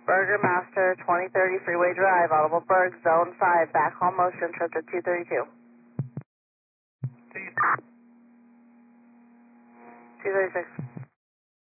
Burger Master, 2030 Freeway Drive, Audible Berg, Zone 5, backhaul motion, trip to 232. 236.